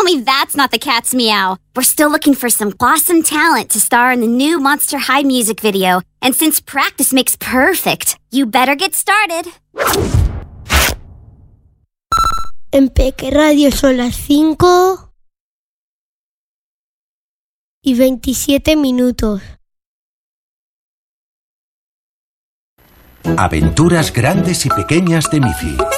tell me that's not the cat's meow. We're still looking for some awesome talent to star in the new Monster High music video. And since practice makes perfect, you better get started. En Peque Radio son las 5:27. Aventuras grandes y pequeñas de Miffy.